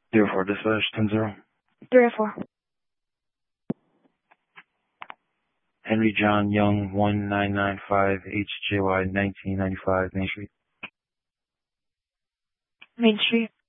04 dispatch 10-0. 304. Henry John Young 1995 HJY 1995 Main Street. Main Street.